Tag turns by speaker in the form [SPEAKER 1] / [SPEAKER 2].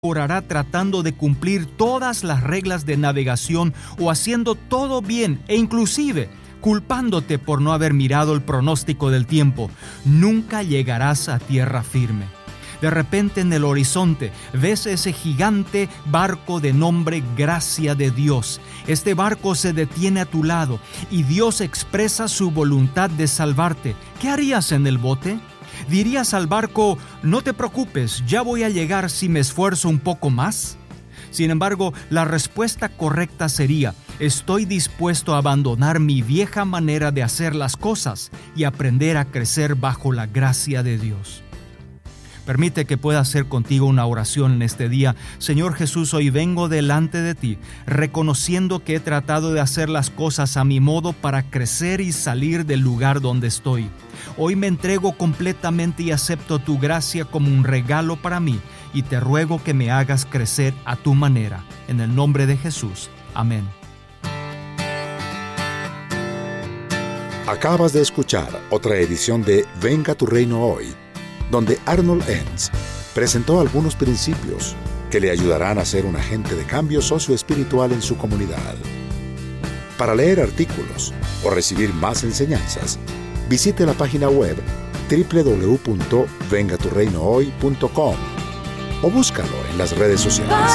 [SPEAKER 1] mejorará tratando de cumplir todas las reglas de navegación o haciendo todo bien e inclusive culpándote por no haber mirado el pronóstico del tiempo. Nunca llegarás a tierra firme. De repente en el horizonte ves ese gigante barco de nombre Gracia de Dios. Este barco se detiene a tu lado y Dios expresa su voluntad de salvarte. ¿Qué harías en el bote? ¿Dirías al barco, no te preocupes, ya voy a llegar si me esfuerzo un poco más? Sin embargo, la respuesta correcta sería, estoy dispuesto a abandonar mi vieja manera de hacer las cosas y aprender a crecer bajo la gracia de Dios. Permite que pueda hacer contigo una oración en este día. Señor Jesús, hoy vengo delante de ti, reconociendo que he tratado de hacer las cosas a mi modo para crecer y salir del lugar donde estoy. Hoy me entrego completamente y acepto tu gracia como un regalo para mí y te ruego que me hagas crecer a tu manera. En el nombre de Jesús. Amén.
[SPEAKER 2] Acabas de escuchar otra edición de Venga tu Reino Hoy, donde Arnold Enns presentó algunos principios que le ayudarán a ser un agente de cambio socioespiritual en su comunidad. Para leer artículos o recibir más enseñanzas, visite la página web www.vengaturreinohoy.com o búscalo en las redes sociales.